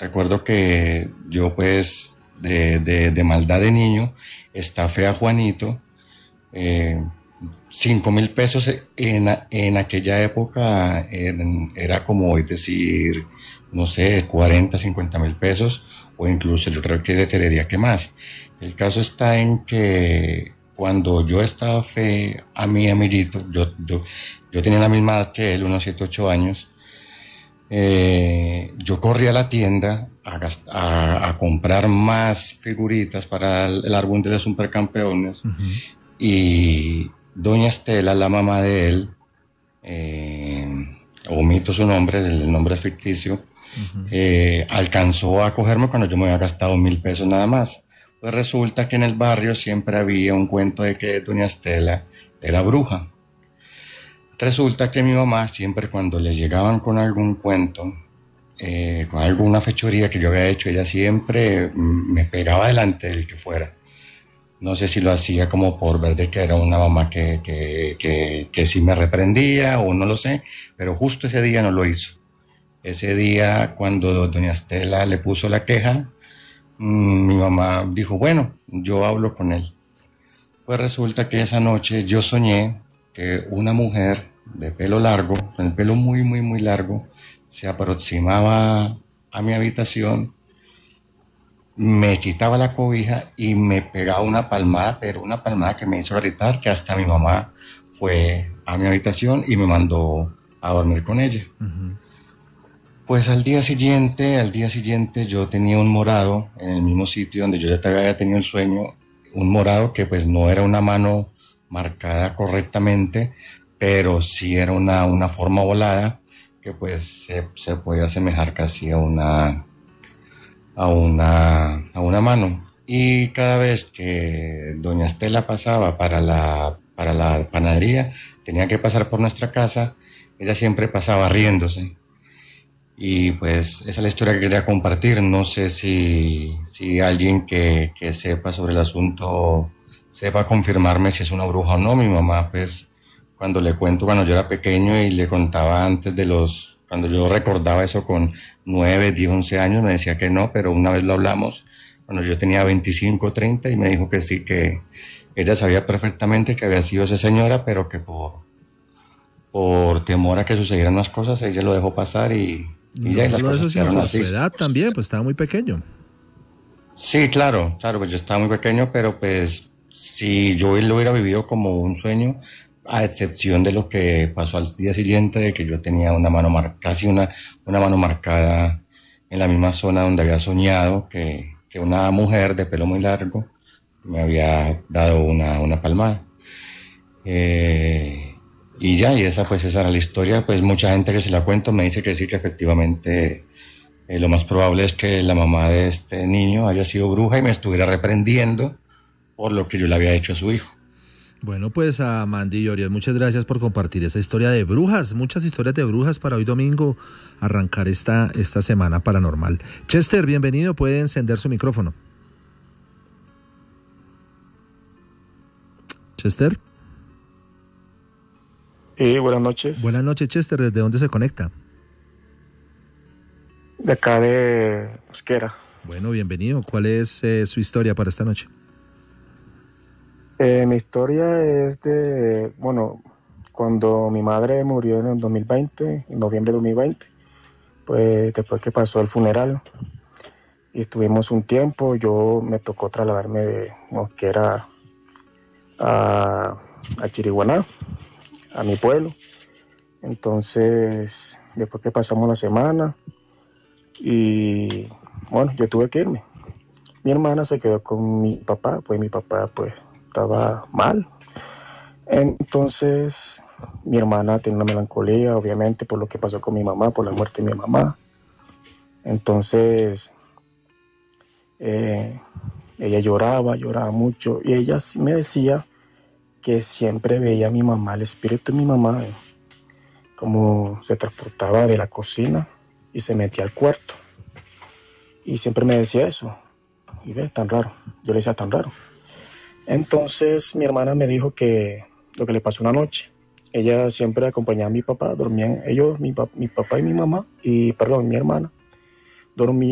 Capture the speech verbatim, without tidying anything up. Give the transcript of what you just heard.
recuerdo que yo pues de, de, de maldad de niño estafé a Juanito. eh, Cinco mil pesos en, en aquella época eran- era como es decir, no sé, cuarenta, cincuenta mil pesos, o incluso yo creo que te diría que más. El caso está en que cuando yo estaba fe a mi amiguito, yo, yo, yo tenía la misma edad que él, unos siete ocho años. Eh, yo corrí a la tienda a, gast- a, a comprar más figuritas para el, el álbum de los supercampeones, Ujú. y doña Estela, la mamá de él, eh, omito su nombre, el nombre es ficticio, Ujú. eh, alcanzó a cogerme cuando yo me había gastado mil pesos nada más. Pues resulta que en el barrio siempre había un cuento de que doña Estela era bruja. Resulta que mi mamá siempre cuando le llegaban con algún cuento, eh, con alguna fechoría que yo había hecho, ella siempre mm, me pegaba delante del que fuera. No sé si lo hacía como por ver de que era una mamá que, que, que, que sí me reprendía o no lo sé, pero justo ese día no lo hizo. Ese día, cuando doña Estela le puso la queja, mmm, mi mamá dijo, bueno, yo hablo con él. Pues resulta que esa noche yo soñé que una mujer de pelo largo, con el pelo muy, muy, muy largo, se aproximaba a mi habitación, me quitaba la cobija y me pegaba una palmada, pero una palmada que me hizo gritar, que hasta mi mamá fue a mi habitación y me mandó a dormir con ella. Ujú. Pues al día siguiente, al día siguiente yo tenía un morado en el mismo sitio donde yo ya te había tenido el sueño, un morado que pues no era una mano marcada correctamente, pero sí era una, una forma volada que pues se, se podía asemejar casi a una, a una, a una mano. Y cada vez que doña Estela pasaba para la, para la panadería, tenía que pasar por nuestra casa, ella siempre pasaba riéndose. Y pues esa es la historia que quería compartir. No sé si, si alguien que, que sepa sobre el asunto sepa confirmarme si es una bruja o no. Mi mamá, pues, cuando le cuento cuando yo era pequeño y le contaba antes de los, cuando yo recordaba eso con nueve, diez, once años, me decía que no, pero una vez lo hablamos cuando yo tenía veinticinco, treinta, y me dijo que sí, que ella sabía perfectamente que había sido esa señora, pero que por, por temor a que sucedieran más cosas, ella lo dejó pasar y, y No ya, y las solo cosas eso, sino quedaron por su así. edad también, pues estaba muy pequeño. Sí, claro, claro, pues yo estaba muy pequeño, pero pues si yo lo hubiera vivido como un sueño, a excepción de lo que pasó al día siguiente, de que yo tenía una mano mar casi una, una mano marcada en la misma zona donde había soñado que, que una mujer de pelo muy largo me había dado una, una palmada. Eh, y ya, y esa pues esa era la historia, pues mucha gente que se la cuento me dice que sí, que efectivamente eh, lo más probable es que la mamá de este niño haya sido bruja y me estuviera reprendiendo por lo que yo le había hecho a su hijo. Bueno, pues a Mandy y Oriol, muchas gracias por compartir esa historia de brujas, muchas historias de brujas para hoy domingo, arrancar esta, esta semana paranormal. Chester, bienvenido, puede encender su micrófono. Chester. Sí, buenas noches. Buenas noches, Chester, ¿desde dónde se conecta? De acá de Mosquera. Bueno, bienvenido. ¿Cuál es eh, su historia para esta noche? Eh, mi historia es de, bueno, cuando mi madre murió en el dos mil veinte, en noviembre de dos mil veinte, pues después que pasó el funeral y estuvimos un tiempo, yo me tocó trasladarme de Mosquera a, a Chiriguaná, a mi pueblo. Entonces, después que pasamos la semana y bueno, yo tuve que irme. Mi hermana se quedó con mi papá, pues mi papá pues estaba mal. Entonces mi hermana tenía una melancolía, obviamente, por lo que pasó con mi mamá, por la muerte de mi mamá. Entonces eh, ella lloraba, lloraba mucho, y ella sí me decía que siempre veía a mi mamá, el espíritu de mi mamá, eh, como se transportaba de la cocina y se metía al cuarto. Y siempre me decía eso. Y ve, tan raro. Yo le decía tan raro. Entonces mi hermana me dijo que lo que le pasó una noche. Ella siempre acompañaba a mi papá, dormían ellos, mi, pa- mi papá y mi mamá, y perdón, mi hermana, dormían.